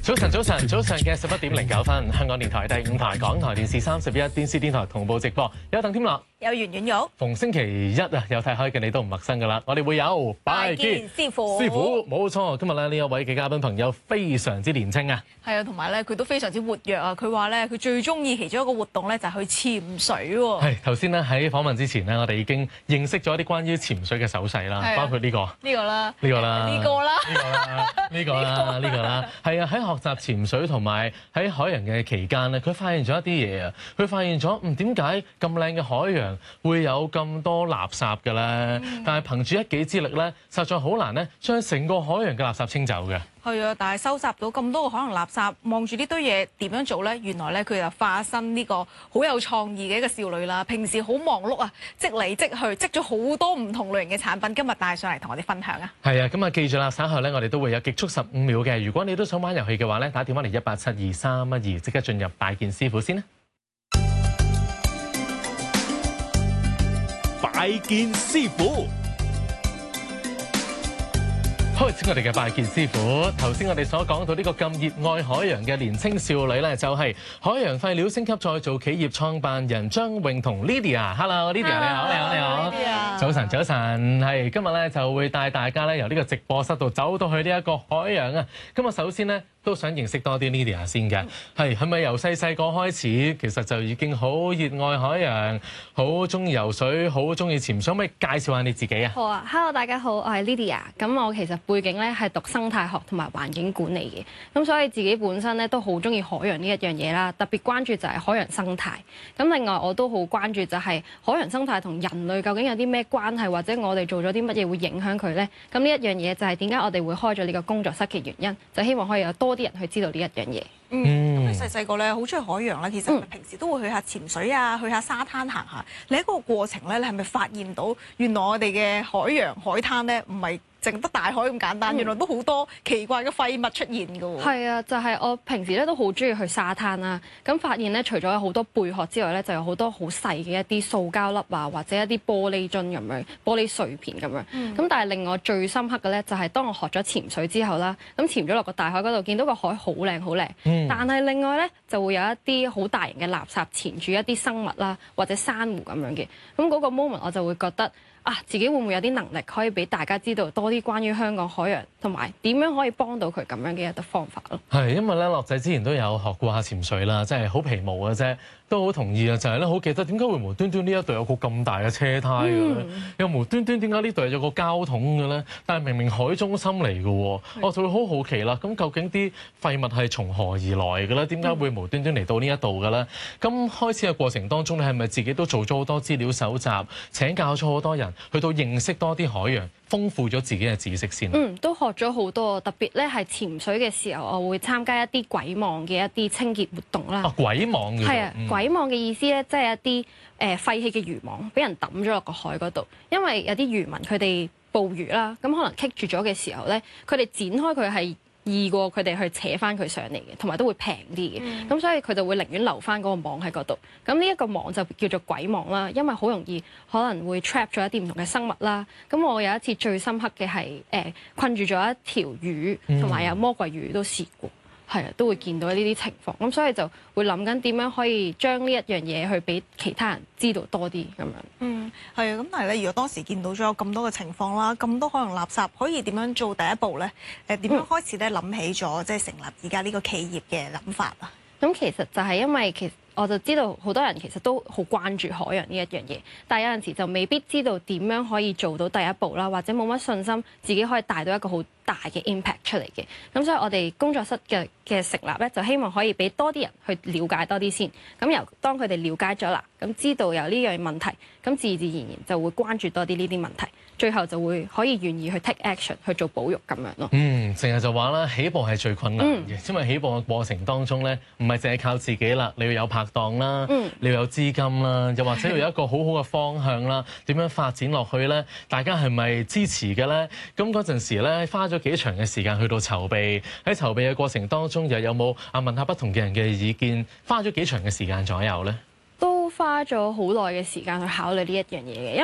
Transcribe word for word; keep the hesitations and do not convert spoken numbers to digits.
早晨，早晨，早上嘅十一點零九分，香港電台第五台、港台電視三十一、電視電台同步直播。有鄧添樂， 有圓圓玉。 逢星期一啊，有睇開嘅你都唔陌生噶啦。我哋會有拜見師傅， 師傅冇錯。今日咧呢一位嘅嘉賓朋友非常之年輕啊。 係啊，同埋咧佢都非常之活躍啊。佢話咧佢最中意其中一個活動咧就係去潛水喎。 係頭先咧喺訪問之前呢，我哋已經認識咗一啲關於潛水嘅手勢啦，包括呢個呢個啦， 呢個啦， 呢個啦， 呢個啦，呢個啦，呢個啦。係啊，喺學習潛水同埋喺海洋嘅期間咧，佢發現咗一啲嘢啊。佢發現咗嗯點解咁靚嘅海洋會有咁多垃圾嘅咧？嗯、但係憑住一己之力咧，實在好難咧將成個海洋嘅垃圾清走嘅。 係啊，但係收集到咁多個海洋垃圾，望住呢堆嘢點樣做咧？原來咧佢就化身呢個好有創意嘅一個少女啦。平時好忙碌啊，積嚟積去，積咗好多唔同類型嘅產品，今日帶上嚟同我哋分享啊！係啊，咁啊記住啦，稍後咧我哋都會有極速十五秒嘅。如果你都想玩遊戲嘅話咧，打電話嚟一八七二三一二，即刻進入拜見師傅先啦！ 拜見師傅。 開始我哋嘅拜見師傅。頭先我哋所講到呢個咁熱愛海洋嘅年青少女咧，就係海洋廢料升級再造企業創辦人張穎彤 Lydia。Hello，Lydia 你好，你好，你好。Lydia。早晨，早晨。係今日咧就會帶大家咧由呢個直播室度走到去呢一個海洋啊。今日首先咧都想認識多啲 Lydia 先嘅。係係咪由細細個開始，其實就已經好熱愛海洋，好中意游水，好中意潛水？可唔可以介紹下你自己啊？ 好啊，Hello，大家好，我係 Lydia。咁我其實背景咧係讀生態學同埋環境管理嘅，咁所以自己本身咧都好中意海洋呢一樣嘢啦，特別關注就係海洋生態。咁另外我都好關注就係海洋生態同人類究竟有啲咩關係，或者我哋做咗啲乜嘢會影響佢呢？咁呢一樣嘢就係點解我哋會開咗呢個工作室嘅原因，就希望可以有多啲人去知道呢一樣嘢。 嗯，咁你細細個咧好中意海洋咧，其實平時都會去下潛水啊，去下沙灘行下。你喺嗰個過程咧，你係咪發現到原來我哋嘅海洋海灘咧唔係淨得大海咁簡單，原來都好多奇怪嘅廢物出現㗎喎。 係啊，就係我平時咧都好中意去沙灘啦。咁發現咧，除咗有好多貝殼之外咧，就有好多好細嘅一啲塑膠粒啊，或者一啲玻璃樽咁樣、玻璃碎片咁樣。咁、嗯、但係令我最深刻嘅咧，就係當我學咗潛水之後啦，咁潛咗落個大海嗰度，見到個海好靚好靚。嗯、但係另外咧，就會有一啲好大型嘅垃圾纏住一啲生物啦，或者珊瑚咁樣嘅。咁嗰個 moment 我就會覺得，啊！自己會唔會有啲能力可以俾大家知道多啲關於香港海洋，同埋點樣可以幫到佢咁樣嘅一個方法咯？係因為咧，樂仔之前都有學過下潛水啦，真係好皮毛嘅啫，都好同意啊！就係咧，好記得點解會無端端呢一度有個咁大嘅車胎嘅咧？嗯、又無端端點解呢度有個膠桶嘅咧？但係明明海中心嚟嘅喎，是我就會好好奇啦。咁究竟啲廢物係從何而來嘅咧？點解會無端端嚟到呢一度嘅咧？咁、嗯、開始嘅過程當中，你係咪自己都做咗好多資料搜集，請教咗好多人？去到認識多啲海洋，豐富咗自己嘅知識先。 嗯，都學咗好多，特別咧係潛水嘅時候，我會參加一啲鬼網嘅一啲清潔活動啦。 啊，鬼網嘅。係啊， 嗯、鬼網嘅意思咧，即係一啲誒廢棄嘅漁網，俾人抌咗落個海嗰度。因為有啲漁民佢哋捕魚啦，咁可能棘住咗嘅時候咧，佢哋剪開佢係易過佢哋去扯翻佢上嚟嘅，同埋都會平啲嘅。咁、嗯、所以佢就會寧願留翻嗰個網喺嗰度。咁呢一個網就叫做鬼網啦，因為好容易可能會 trap 咗一啲唔同嘅生物啦。咁我有一次最深刻嘅係誒困住咗一條魚，同埋有，有魔鬼魚都試過。係啊，都會見到呢啲情況，咁所以就會諗緊點樣可以將呢一樣嘢去俾其他人知道多啲咁樣。 嗯，係啊，咁但係咧，如果當時見到咗有咁多嘅情況啦，咁多海洋垃圾，可以點樣做第一步咧？誒點樣開始咧諗起咗即係成立而家呢個企業嘅諗法啊？ 咁其實就係因為其實我就知道好多人其實都好關注海洋呢一樣嘢，但係有陣時就未必知道點樣可以做到第一步啦，或者冇乜信心自己可以帶到一個好大嘅 impact 出嚟嘅。咁所以我哋工作室嘅嘅成立咧，就希望可以俾多啲人去了解多啲先。咁由當佢哋了解咗啦，咁知道有呢樣問題，咁自自然然就會關注多啲呢啲問題，最後就會可以願意去 take action 去做保育咁樣咯。 嗯，成日就話啦，起步係最困難嘅，嗯、因為起步嘅過程當中咧，唔係淨係靠自己啦，你要有拍檔啦，嗯、你要有資金啦，又或者要有一個好好嘅方向啦，點樣發展落去咧？大家係咪支持嘅咧？咁嗰陣時咧，花咗幾長嘅時間去到籌備，喺籌備嘅過程當中，又有冇啊問下不同嘅人嘅意見？花咗幾長嘅時間左右咧？ 都花咗好耐嘅時間去考慮呢一樣嘢嘅。